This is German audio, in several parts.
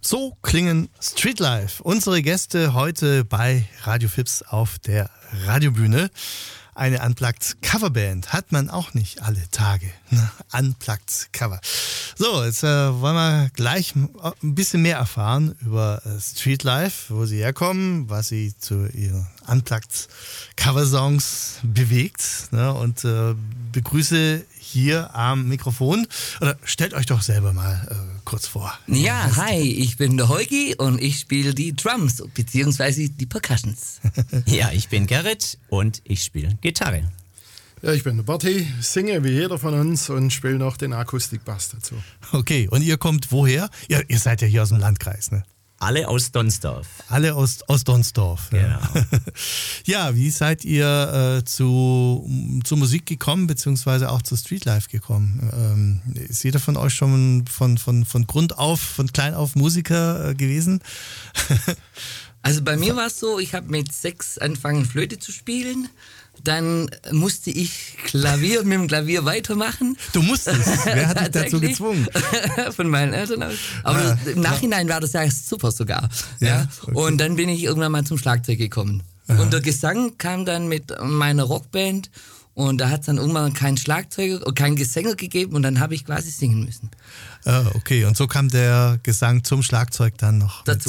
So klingen Streetlife. Unsere Gäste heute bei Radio Fips auf der Radiobühne. Eine Unplugged Coverband hat man auch nicht alle Tage. Unplugged Cover. So, jetzt wollen wir gleich ein bisschen mehr erfahren über Streetlife, wo sie herkommen, was sie zu ihren Unplugged Cover-Songs bewegt. Ne? Und begrüße hier am Mikrofon. Oder stellt euch doch selber mal kurz vor. Ja, hi, ich bin der Heugi und ich spiele die Drums bzw. die Percussions. Ja, ich bin Gerrit und ich spiele Gitarre. Ja, ich bin der Berti, singe wie jeder von uns und spiele noch den Akustikbass dazu. Okay, und ihr kommt woher? Ihr seid ja hier aus dem Landkreis, ne? Alle aus Donsdorf. Alle aus Donsdorf. Genau. Ja, wie seid ihr zur Musik gekommen, beziehungsweise auch zu Streetlife gekommen? Ist jeder von euch schon von Grund auf, von klein auf Musiker gewesen? Also bei mir war es so, ich habe mit 6 angefangen Flöte zu spielen. Dann musste ich mit dem Klavier weitermachen. Du musstest? Wer hat dich dazu gezwungen? Von meinen Eltern aus. Aber im Nachhinein war das ja super sogar. Ja? Okay. Und dann bin ich irgendwann mal zum Schlagzeug gekommen. Aha. Und der Gesang kam dann mit meiner Rockband. Und da hat es dann irgendwann keinen Schlagzeuger, keinen Gesänger gegeben und dann habe ich quasi singen müssen. Okay, und so kam der Gesang zum Schlagzeug dann noch dazu.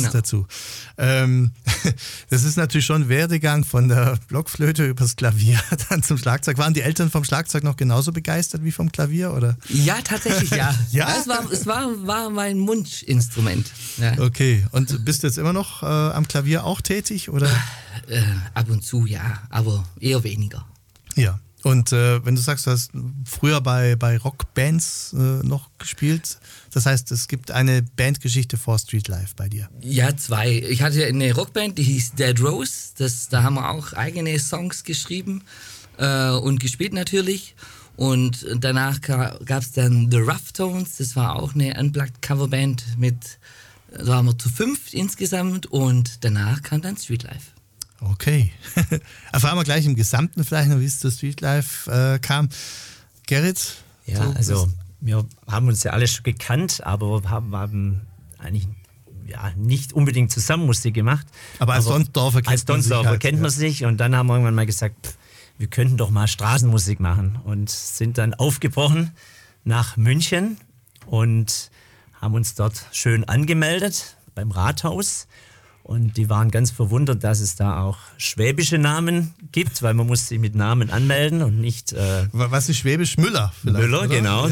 Das ist natürlich schon ein Werdegang von der Blockflöte übers Klavier dann zum Schlagzeug. Waren die Eltern vom Schlagzeug noch genauso begeistert wie vom Klavier, oder? Ja, tatsächlich, ja. Ja? Es war mein Wunschinstrument. Ja. Okay, und bist du jetzt immer noch am Klavier auch tätig, oder? Ab und zu, ja, aber eher weniger. Ja, und wenn du sagst, du hast früher bei Rockbands noch gespielt, das heißt, es gibt eine Bandgeschichte vor Streetlife bei dir. Ja, 2. Ich hatte eine Rockband, die hieß Dead Rose, da haben wir auch eigene Songs geschrieben und gespielt natürlich. Und danach gab es dann The Rough Tones, das war auch eine Unplugged Coverband da waren wir zu 5 insgesamt und danach kam dann Streetlife. Okay. Erfahren wir gleich im Gesamten vielleicht noch, wie es zu Streetlife kam. Gerrit? Ja, also wir haben uns ja alle schon gekannt, aber haben eigentlich nicht unbedingt zusammen Musik gemacht. Aber als Donsdorfer kennt man sich und dann haben wir irgendwann mal gesagt, wir könnten doch mal Straßenmusik machen und sind dann aufgebrochen nach München und haben uns dort schön angemeldet beim Rathaus. Und die waren ganz verwundert, dass es da auch schwäbische Namen gibt, weil man muss sich mit Namen anmelden und nicht... Was ist Schwäbisch? Müller vielleicht, Müller, oder? genau.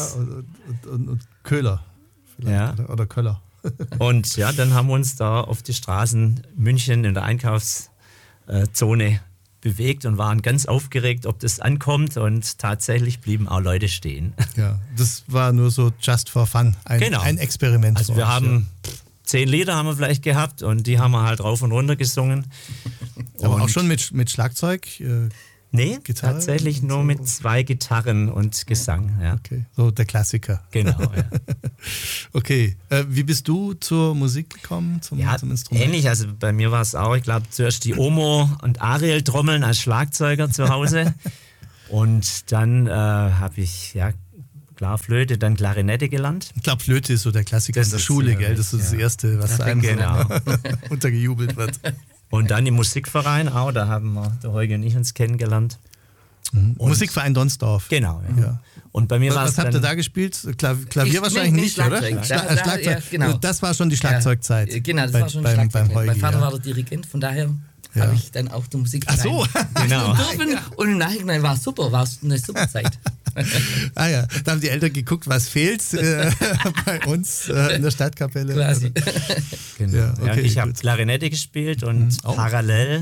Und Köhler vielleicht, oder Köller. Und ja, dann haben wir uns da auf die Straßen München in der Einkaufszone bewegt und waren ganz aufgeregt, ob das ankommt und tatsächlich blieben auch Leute stehen. Ja, das war nur so just for fun, ein Experiment. Also wir haben... 10 Lieder haben wir vielleicht gehabt und die haben wir halt rauf und runter gesungen. Aber und auch schon mit Schlagzeug? Nee, Gitarre, tatsächlich nur mit 2 Gitarren und Gesang. Ja. Okay, so der Klassiker. Genau, ja. Okay, wie bist du zur Musik gekommen, zum Instrument? Ähnlich, also bei mir war es auch, ich glaube zuerst die Omo und Ariel Trommeln als Schlagzeuger zu Hause und dann habe ich, klar, Flöte, dann Klarinette gelernt. Ich glaube, Flöte ist so der Klassiker in der Schule, gell? Das ist das Erste, was einem untergejubelt wird. Und dann im Musikverein auch, da haben wir, der Heuge und ich, uns kennengelernt. Musikverein Donsdorf. Genau, ja. Und bei mir war es was habt ihr da gespielt? Klavier wahrscheinlich nicht, Schlagzeug. Oder? Schlagzeug. Ja, genau. Das war schon die Schlagzeugzeit. Genau, das war schon die Schlagzeugzeit. Heugi, mein Vater war der Dirigent, von daher... habe ich dann auch die Musik genau. Und im Nachhinein war es super, war es eine super Zeit. Da haben die Eltern geguckt, was fehlt bei uns in der Stadtkapelle. Quasi. Genau. Ja, okay, ich habe Klarinette gespielt und parallel,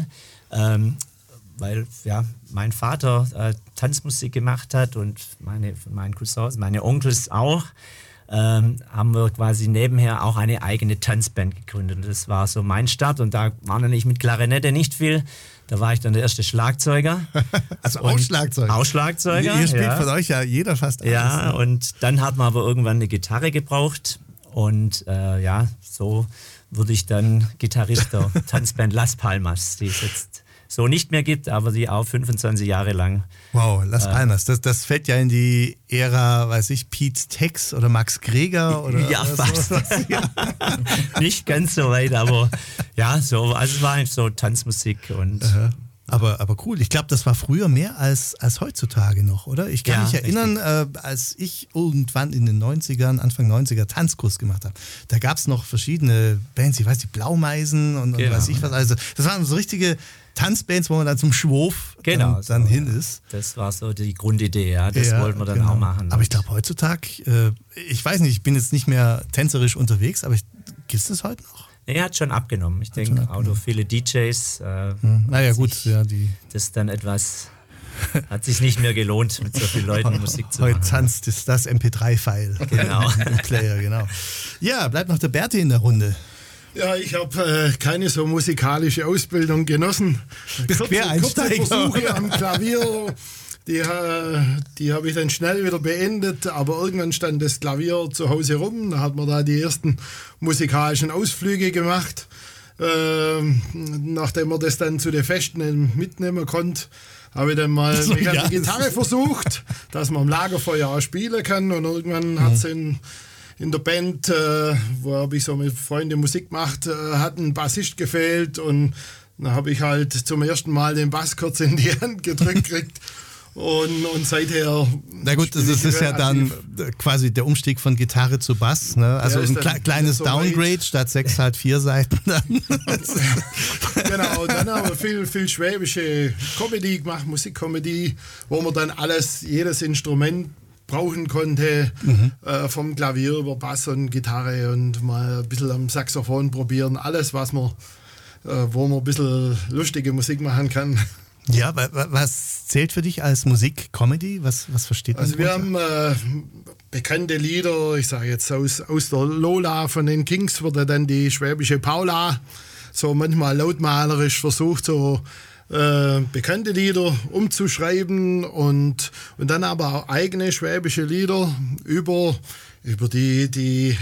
weil mein Vater Tanzmusik gemacht hat und meine Cousins, meine Onkels auch, haben wir quasi nebenher auch eine eigene Tanzband gegründet. Das war so mein Start und da war dann nicht mit Klarinette nicht viel. Da war ich dann der erste Schlagzeuger. Also auch Schlagzeuger? Auch Schlagzeuger. Ihr spielt von euch ja jeder fast alles. Ja, und dann hat man aber irgendwann eine Gitarre gebraucht und so wurde ich dann Gitarrist der Tanzband Las Palmas, die es jetzt so nicht mehr gibt, aber die auch 25 Jahre lang. Wow, Las Palmas, das fällt ja in die Ära, weiß ich, Pete Tex oder Max Greger oder ja, fast. Ja. Nicht ganz so weit, aber ja, so, also es war einfach so Tanzmusik und aber cool. Ich glaube, das war früher mehr als heutzutage noch, oder? Ich kann mich erinnern, als ich irgendwann in den 90ern, Anfang 90er Tanzkurs gemacht habe, da gab es noch verschiedene Bands, ich weiß, die Blaumeisen und weiß ich was. Also das waren so richtige Tanzbands, wo man dann zum Schwurf dann hin ist. Das war so die Grundidee, ja. Das wollten wir dann auch machen. Aber ich glaube, heutzutage, ich weiß nicht, ich bin jetzt nicht mehr tänzerisch unterwegs, aber gibt es das heute noch? Er hat schon abgenommen. Ich denke, auch durch viele DJs. Naja, gut. Das dann etwas, hat sich nicht mehr gelohnt, mit so vielen Leuten Musik zu machen. Heute tanzt ist das MP3-File. Genau. Im Player, genau. Ja, bleibt noch der Berti in der Runde. Ja, ich habe keine so musikalische Ausbildung genossen. Quereinsteiger. Kurze Versuche am Klavier. Die habe ich dann schnell wieder beendet, aber irgendwann stand das Klavier zu Hause rum. Da hat man da die ersten musikalischen Ausflüge gemacht. Nachdem man das dann zu den Festen mitnehmen konnte, habe ich dann mal mich an die Gitarre versucht, dass man am Lagerfeuer auch spielen kann. Und irgendwann hat es in der Band, wo habe ich so mit Freunden Musik gemacht, hat ein Bassist gefehlt. Und dann habe ich halt zum ersten Mal den Bass kurz in die Hand gedrückt gekriegt. Und seither. Na gut, das ist ja dann quasi der Umstieg von Gitarre zu Bass, ne? Also ein kleines so Downgrade, weit. Statt 6 halt 4 Seiten dann. Genau, dann haben wir viel schwäbische Comedy gemacht, Musikcomedy, wo man dann jedes Instrument brauchen konnte, vom Klavier über Bass und Gitarre und mal ein bisschen am Saxophon probieren, alles, wo man ein bisschen lustige Musik machen kann. Ja, was zählt für dich als Musik-Comedy? Was versteht man? Also wir haben bekannte Lieder, ich sage jetzt aus der Lola von den Kings wurde dann die schwäbische Paula, so manchmal lautmalerisch versucht, so bekannte Lieder umzuschreiben und dann aber auch eigene schwäbische Lieder über die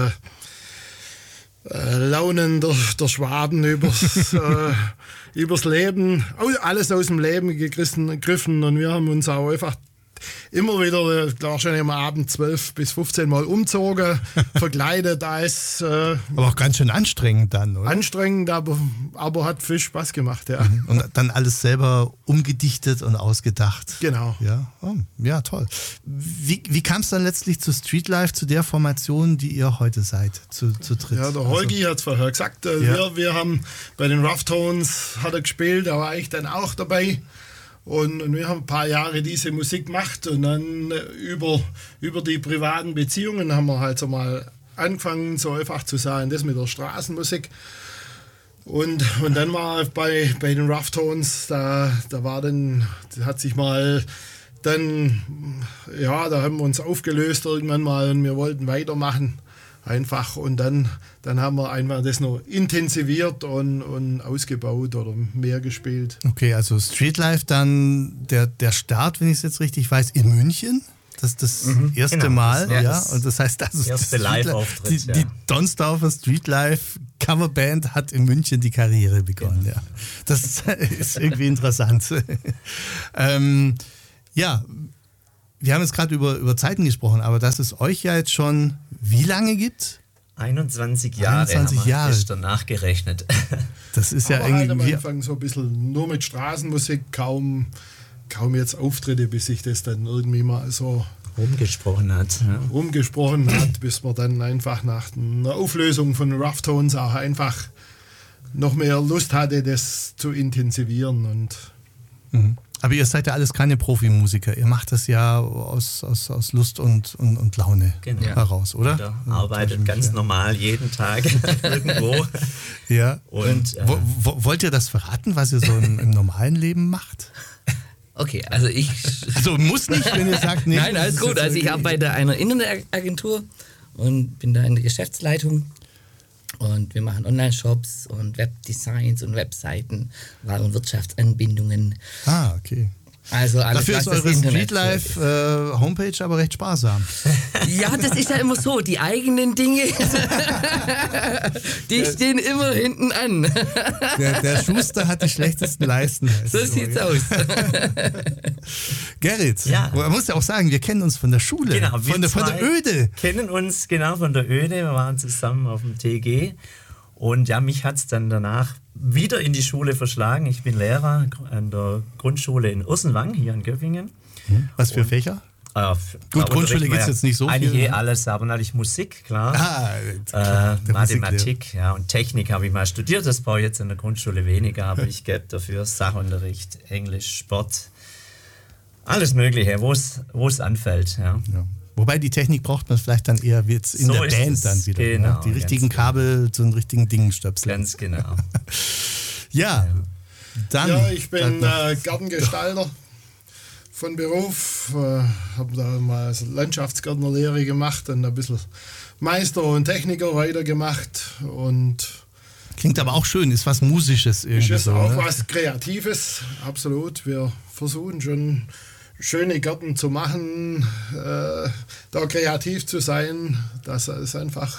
Launen der Schwaben übers Leben, alles aus dem Leben gegriffen und wir haben uns auch einfach immer wieder, wahrscheinlich am Abend 12 bis 15 Mal umzogen, verkleidet als... aber auch ganz schön anstrengend dann, oder? Anstrengend, aber hat viel Spaß gemacht, ja. Und dann alles selber umgedichtet und ausgedacht. Genau. Ja, ja, toll. Wie kam es dann letztlich zu Streetlife, zu der Formation, die ihr heute seid, zu dritt? Ja, der Holgi hat es vorher gesagt, wir haben bei den Rough Tones hat er gespielt, da war ich dann auch dabei. Und wir haben ein paar Jahre diese Musik gemacht und dann über die privaten Beziehungen haben wir halt so mal angefangen, so einfach zu sagen, das mit der Straßenmusik. Und dann war bei den Rough Tones, da hat sich mal dann, ja, da haben wir uns aufgelöst irgendwann mal und wir wollten weitermachen. Einfach und dann haben wir einfach das noch intensiviert und ausgebaut oder mehr gespielt. Okay, also Streetlife dann der Start, wenn ich es jetzt richtig weiß, in München. Das ist das erste Mal, und das heißt, das erste Live-Auftritt. Die Donsdorfer Streetlife Coverband hat in München die Karriere begonnen. Ja. Das ist irgendwie interessant. Ja. Wir haben jetzt gerade über Zeiten gesprochen, aber dass es euch ja jetzt schon wie lange gibt? 21 Jahre. 21 Jahre. Gestern nachgerechnet. Das ist aber ja halt irgendwie... am Anfang so ein bisschen nur mit Straßenmusik, kaum jetzt Auftritte, bis sich das dann irgendwie mal so rumgesprochen hat. Ja. Bis man dann einfach nach einer Auflösung von Rough Tones auch einfach noch mehr Lust hatte, das zu intensivieren. Und Aber ihr seid ja alles keine Profimusiker. Ihr macht das ja aus Lust und Laune heraus, oder? Jeder arbeitet ganz normal jeden Tag irgendwo. Ja. Und wollt ihr das verraten, was ihr so im normalen Leben macht? Okay, also Also muss nicht, wenn ihr sagt, nee. Nein, alles gut. Also ich arbeite bei einer Internetagentur und bin da in der Geschäftsleitung. Und wir machen Online-Shops und Webdesigns und Webseiten, Waren- und Wirtschaftsanbindungen. Ah, okay. Also dafür ist eure Streetlife Homepage aber recht sparsam. Ja, das ist ja immer so. Die eigenen Dinge, die stehen immer hinten an. Der Schuster hat die schlechtesten Leisten. So sieht's aus. Gerrit, man muss ja auch sagen, wir kennen uns von der Schule, genau, von der Öde. Kennen uns genau von der Öde, wir waren zusammen auf dem TG und ja, mich hat es dann danach wieder in die Schule verschlagen. Ich bin Lehrer an der Grundschule in Ursenwang, hier in Göppingen. Was für Fächer? Gut, Grundschule gibt es jetzt nicht so viel. Eigentlich alles, aber natürlich Musik, klar. Mathematik, ja, und Technik habe ich mal studiert. Das brauche ich jetzt in der Grundschule weniger, aber ich gebe dafür Sachunterricht, Englisch, Sport, alles Mögliche, wo es anfällt. Ja. Wobei die Technik braucht man vielleicht dann eher jetzt in der Band dann wieder. Genau, die richtigen Kabel zu den richtigen Dingen stöpseln. Ganz genau. Dann. Ja, ich bin Gartengestalter von Beruf. Habe da mal Landschaftsgärtnerlehre gemacht und ein bisschen Meister und Techniker weitergemacht. Und klingt aber auch schön, ist was Musisches irgendwie. Ist auch was Kreatives, absolut. Wir versuchen schon schöne Gärten zu machen, da kreativ zu sein. Das ist einfach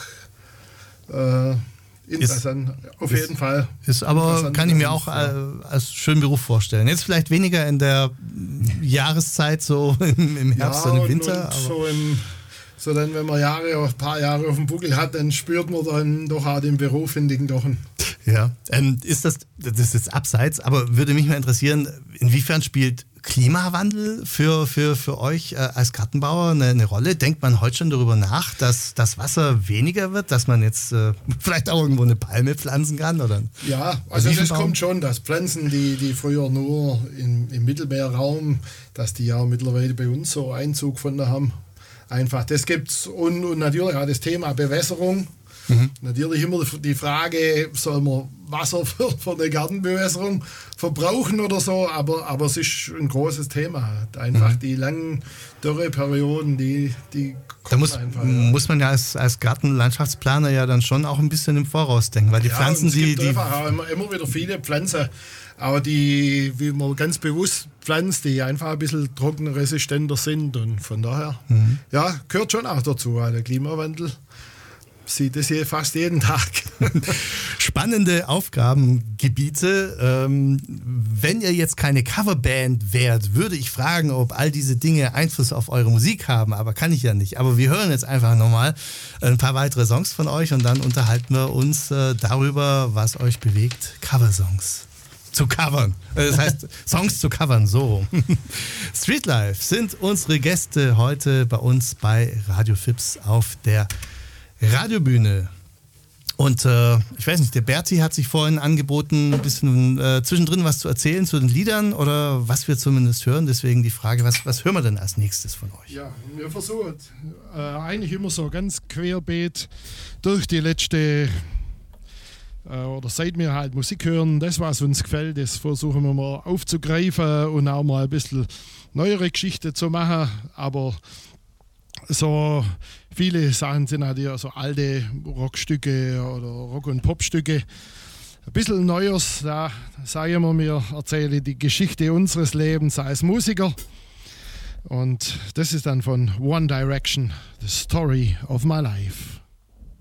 interessant, auf jeden Fall. Ist aber, kann ich mir auch als schönen Beruf vorstellen. Jetzt vielleicht weniger in der Jahreszeit, so im Herbst und im Winter. Und so dann, wenn man ein paar Jahre auf dem Buckel hat, dann spürt man dann doch auch den Beruf in den Knochen. Ja, ist das ist jetzt abseits, aber würde mich mal interessieren, inwiefern spielt Klimawandel für euch als Gartenbauer eine Rolle? Denkt man heute schon darüber nach, dass das Wasser weniger wird, dass man jetzt vielleicht auch irgendwo eine Palme pflanzen kann? Oder ja, also das kommt schon, dass Pflanzen, die früher nur im Mittelmeerraum, dass die ja mittlerweile bei uns so Einzug gefunden haben. Einfach, das gibt's und natürlich auch das Thema Bewässerung. Natürlich immer die Frage, soll man Wasser für eine Gartenbewässerung verbrauchen oder so, aber es ist ein großes Thema. Einfach die langen Dürreperioden, die da muss man ja als Gartenlandschaftsplaner ja dann schon auch ein bisschen im Voraus denken, weil die Pflanzen, es gibt einfach immer wieder viele Pflanzen, aber die, wie man ganz bewusst pflanzt, die einfach ein bisschen trockenresistenter sind und von daher, gehört schon auch dazu, der Klimawandel. Sieht es hier fast jeden Tag. Spannende Aufgabengebiete. Wenn ihr jetzt keine Coverband wärt, würde ich fragen, ob all diese Dinge Einfluss auf eure Musik haben, aber kann ich ja nicht. Aber wir hören jetzt einfach nochmal ein paar weitere Songs von euch und dann unterhalten wir uns darüber, was euch bewegt, Coversongs zu covern. Das heißt, Songs zu covern, so. Streetlife sind unsere Gäste heute bei uns bei Radio Fips auf der Radiobühne. Und ich weiß nicht, der Berti hat sich vorhin angeboten, ein bisschen zwischendrin was zu erzählen zu den Liedern oder was wir zumindest hören. Deswegen die Frage, was hören wir denn als nächstes von euch? Ja, wir versuchen eigentlich immer so ganz querbeet durch die letzte oder seit wir halt Musik hören, das, was uns gefällt, das versuchen wir mal aufzugreifen und auch mal ein bisschen neuere Geschichte zu machen. Aber so viele Sachen sind halt ja so alte Rockstücke oder Rock- und Popstücke. Ein bisschen Neues, da sagen wir erzählen die Geschichte unseres Lebens als Musiker. Und das ist dann von One Direction, The Story of My Life.